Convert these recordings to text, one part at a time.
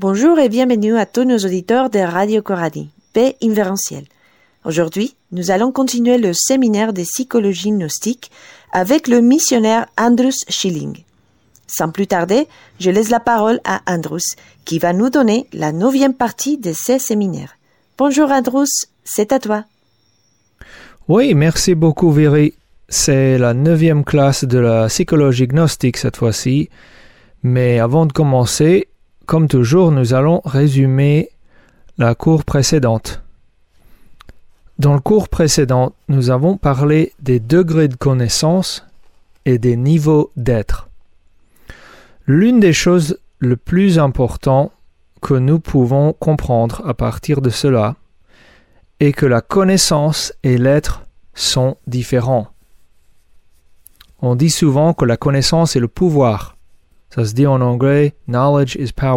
Bonjour et bienvenue à tous nos auditeurs de Radio Coradi, paix invérencielle. Aujourd'hui, nous allons continuer le séminaire de psychologie gnostique avec le missionnaire Andrus Schilling. Sans plus tarder, je laisse la parole à Andrus, qui va nous donner la 9e partie de ce séminaire. Bonjour Andrus, c'est à toi. Oui, merci beaucoup Viri. C'est la 9e classe de la psychologie gnostique cette fois-ci. Mais avant de commencer, comme toujours, nous allons résumer la cours précédente. Dans le cours précédent, nous avons parlé des degrés de connaissance et des niveaux d'être. L'une des choses les plus importantes que nous pouvons comprendre à partir de cela est que la connaissance et l'être sont différents. On dit souvent que la connaissance est le pouvoir. Ça se dit en anglais « knowledge is power ».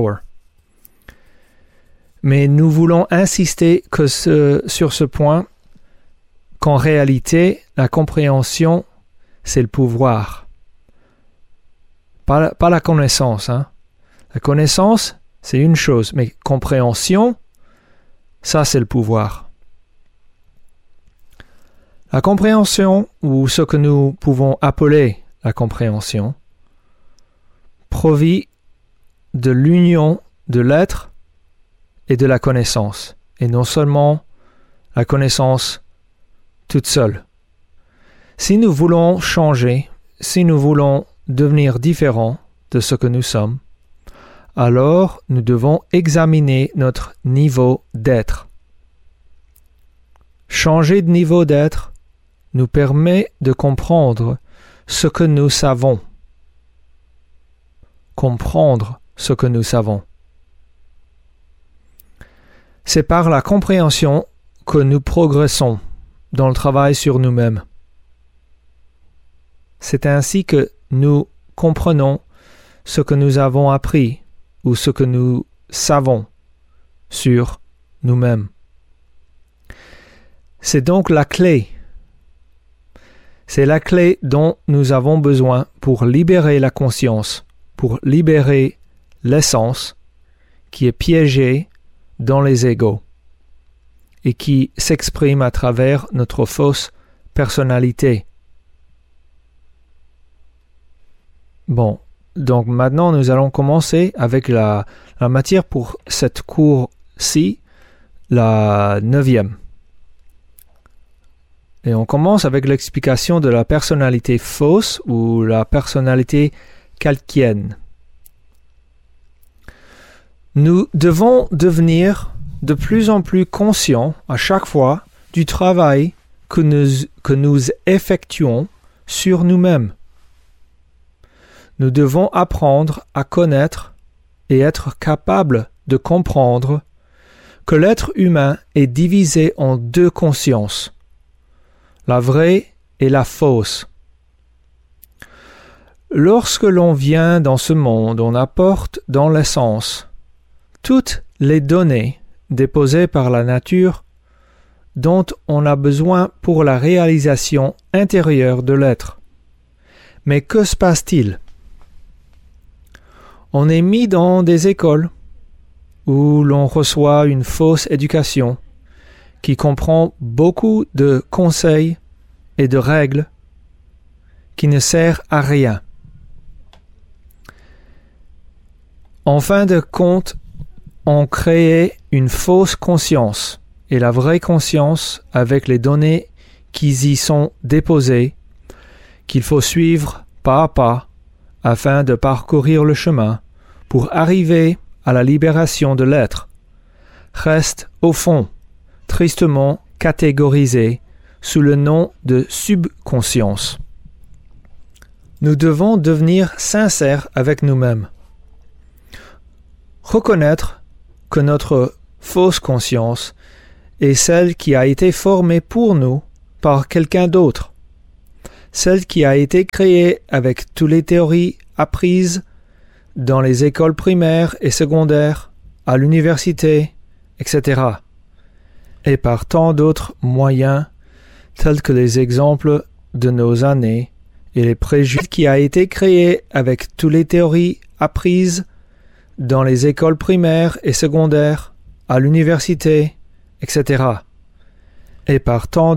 Mais nous voulons insister sur ce point qu'en réalité, la compréhension, c'est le pouvoir. Pas la connaissance. La connaissance, c'est une chose, mais compréhension, ça c'est le pouvoir. La compréhension, ou ce que nous pouvons appeler la compréhension, provient de l'union de l'être et de la connaissance, et non seulement la connaissance toute seule. Si nous voulons changer, si nous voulons devenir différents de ce que nous sommes, alors nous devons examiner notre niveau d'être. Changer de niveau d'être nous permet de comprendre ce que nous savons. Comprendre ce que nous savons. C'est par la compréhension que nous progressons dans le travail sur nous-mêmes. C'est ainsi que nous comprenons ce que nous avons appris ou ce que nous savons sur nous-mêmes. C'est donc la clé. C'est la clé dont nous avons besoin pour libérer la conscience, pour libérer l'essence qui est piégée dans les égos et qui s'exprime à travers notre fausse personnalité. Bon, donc maintenant nous allons commencer avec la matière pour cette cours-ci, la 9e. Et on commence avec l'explication de la personnalité fausse ou la personnalité kalkienne. Nous devons devenir de plus en plus conscients à chaque fois du travail que nous effectuons sur nous-mêmes. Nous devons apprendre à connaître et être capables de comprendre que l'être humain est divisé en 2 consciences, la vraie et la fausse. Lorsque l'on vient dans ce monde, on apporte dans l'essence toutes les données déposées par la nature dont on a besoin pour la réalisation intérieure de l'être. Mais que se passe-t-il? On est mis dans des écoles où l'on reçoit une fausse éducation qui comprend beaucoup de conseils et de règles qui ne servent à rien. En fin de compte, on crée une fausse conscience et la vraie conscience avec les données qui y sont déposées, qu'il faut suivre pas à pas afin de parcourir le chemin pour arriver à la libération de l'être, reste au fond tristement catégorisé sous le nom de subconscience. Nous devons devenir sincères avec nous-mêmes. Reconnaître que notre fausse conscience est celle qui a été formée pour nous par quelqu'un d'autre, celle qui a été créée avec toutes les théories apprises dans les écoles primaires et secondaires, à l'université, etc., et par tant d'autres moyens tels que les exemples de nos années et les préjugés qui a été créé avec toutes les théories apprises dans les écoles primaires et secondaires, à l'université, etc. Et par tant